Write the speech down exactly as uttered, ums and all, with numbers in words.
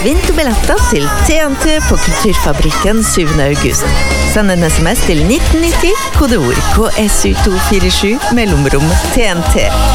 Vinn to billetter til T N T på Kulturfabrikken syvende august. Send en sms til nitten nitti, kodeord K S U to fire sju, mellomrom T N T.